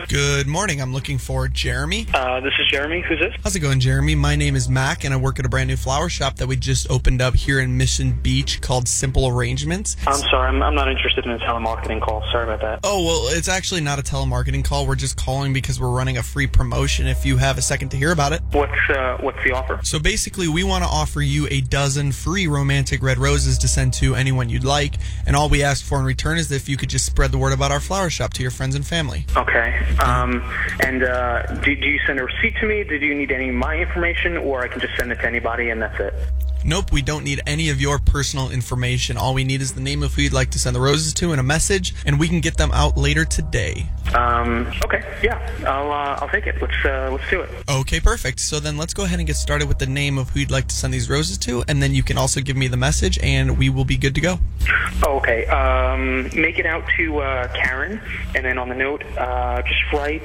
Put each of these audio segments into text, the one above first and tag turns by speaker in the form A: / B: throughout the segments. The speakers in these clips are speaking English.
A: Good morning. I'm looking for Jeremy.
B: This is Jeremy. Who's this?
A: How's it going, Jeremy? My name is Mac, and I work at a brand new flower shop that we just opened up here in Mission Beach called Simple Arrangements.
B: I'm sorry. I'm not interested in a telemarketing call. Sorry about that.
A: Oh, well, it's actually not a telemarketing call. We're just calling because we're running a free promotion if you have a second to hear about it.
B: What's the offer?
A: So basically, we want to offer you a dozen free romantic red roses to send to anyone you'd like, and all we ask for in return is that if you could just spread the word about our flower shop to your friends and family.
B: Okay. Do you send a receipt to me? Do you need any of my information, or I can just send it to anybody and that's it?
A: Nope, we don't need any of your personal information. All we need is the name of who you'd like to send the roses to and a message, and we can get them out later today.
B: Okay, yeah, I'll take it. Let's do it.
A: Okay, perfect. So then let's go ahead and get started with the name of who you'd like to send these roses to, and then you can also give me the message, and we will be good to go.
B: Okay, make it out to Karen, and then on the note, just write,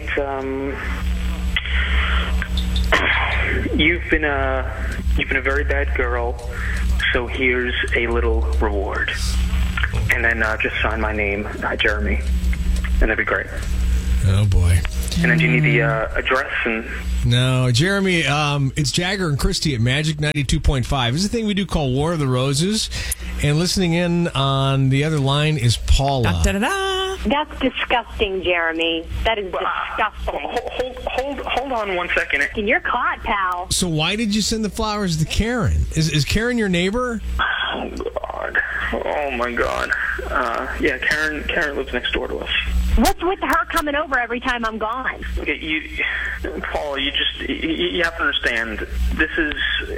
B: You've been a very bad girl, so here's a little reward. And then just sign my name, Jeremy, and that'd be great.
C: Oh, boy.
B: And then do you need the address? And
C: No, Jeremy, it's Jagger and Christy at Magic 92.5. This is a thing we do called War of the Roses, and listening in on the other line is Paula.
D: Da-da-da.
E: That's disgusting, Jeremy. That is disgusting.
B: Hold on 1 second.
E: And you're caught, pal.
C: So why did you send the flowers to Karen? Is Karen your neighbor?
B: Oh, God. Oh, my God. Yeah, Karen lives next door to us.
E: What's with her coming over every time I'm gone?
B: Okay, Paul, you have to understand, this is,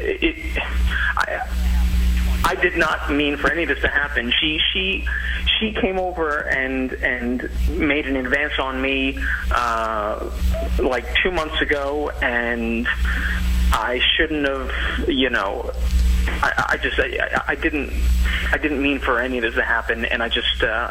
B: I did not mean for any of this to happen. She came over and made an advance on me like 2 months ago, and I shouldn't have, I didn't mean for any of this to happen, and I just,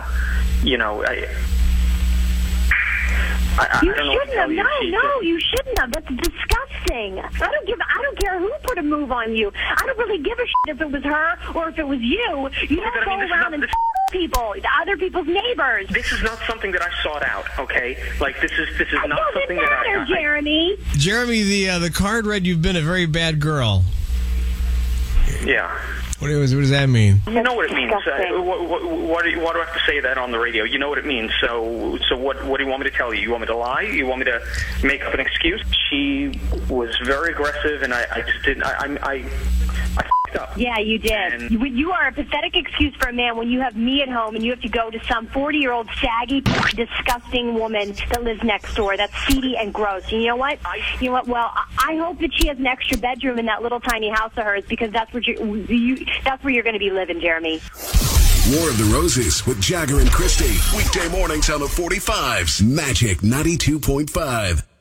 E: You shouldn't have. No, you shouldn't have. That's disgusting. I don't care who put a move on you. I don't really give a shit if it was her or if it was you. You don't go around and people, other people's neighbors.
B: This is not something that I sought out, okay? Like, this is not something that I...
E: It doesn't matter, Jeremy.
C: Jeremy, the card read you've been a very bad girl.
B: Yeah.
C: What does that mean?
B: You know what it means. Why do I have to say that on the radio? You know what it means. So what do you want me to tell you? You want me to lie? You want me to make up an excuse? She was very aggressive, and I just didn't. I f***ed up.
E: Yeah, you did.
B: And
E: you are a pathetic excuse for a man when you have me at home and you have to go to some 40-year-old saggy, disgusting woman that lives next door. That's seedy and gross. And you know what? Well, I hope that she has an extra bedroom in that little tiny house of hers, because that's where that's where you're going to be living, Jeremy.
F: War of the Roses with Jagger and Christy. Weekday mornings on the 45s. Magic 92.5.